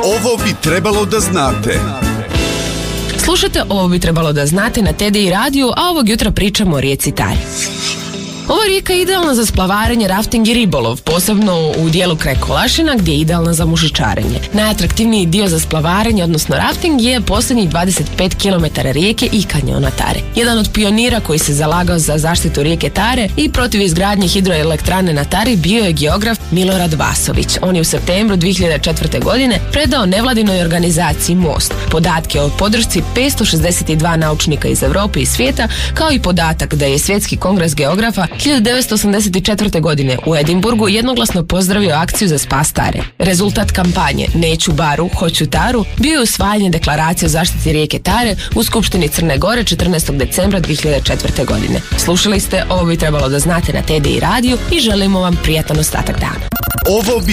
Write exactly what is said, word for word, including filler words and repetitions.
Ovo bi trebalo da znate. Slušajte, ovo bi trebalo da znate na T D I radiju, a ovog jutra pričamo o rijeci Tari. Ova rijeka je idealna za splavarenje, rafting i ribolov, posebno u dijelu kraj Kolašina gdje je idealna za mušičarenje. Najatraktivniji dio za splavarenje, odnosno rafting, je posljednjih dvadeset pet kilometara rijeke i kanjona Tare. Jedan od pionira koji se zalagao za zaštitu rijeke Tare i protiv izgradnje hidroelektrane na Tari bio je geograf Milorad Vasović. On je u septembru dvije hiljade četvrte. godine predao nevladinoj organizaciji Most podatke o podršci petsto šezdeset dva naučnika iz Europe i svijeta, kao i podatak da je Svjetski kongres geografa hiljadu devetsto osamdeset četvrte. godine u Edinburgu jednoglasno pozdravio akciju za spas Tare. Rezultat kampanje Neću baru, hoću Taru bio je usvajanje deklaracije o zaštiti rijeke Tare u Skupštini Crne Gore četrnaestog decembra dvije hiljade četvrte. godine. Slušali ste Ovo bi trebalo da znate na T D I radiju i želimo vam prijatan ostatak dana. Ovo bi